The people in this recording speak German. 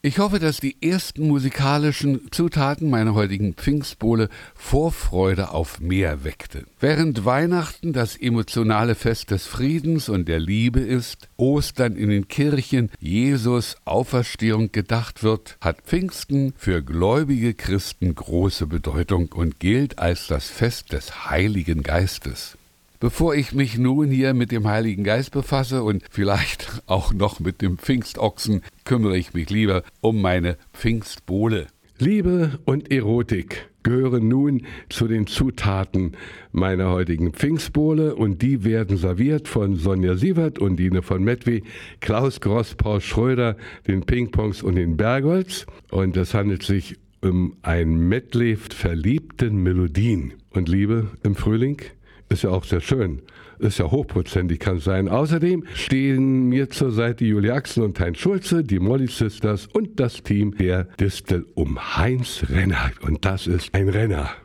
Ich hoffe, dass die ersten musikalischen Zutaten meiner heutigen Pfingstbowle Vorfreude auf mehr weckte. Während Weihnachten das emotionale Fest des Friedens und der Liebe ist, Ostern in den Kirchen Jesus Auferstehung gedacht wird, hat Pfingsten für gläubige Christen große Bedeutung und gilt als das Fest des Heiligen Geistes. Bevor ich mich nun hier mit dem Heiligen Geist befasse und vielleicht auch noch mit dem Pfingstochsen, kümmere ich mich lieber um meine Pfingstbowle. Liebe und Erotik gehören nun zu den Zutaten meiner heutigen Pfingstbowle und die werden serviert von Sonja Sievert, Undine von Mettwy, Klaus Gross, Paul Schröder, den Pingpongs und den Bergholz. Und es handelt sich um ein Medley verliebten Melodien. Und Liebe im Frühling ist ja auch sehr schön, ist ja hochprozentig, kann sein. Außerdem stehen mir zur Seite Julia Axel und Heinz Schulze, die Molly Sisters und das Team der Distel um Heinz Renner. Und das ist ein Renner.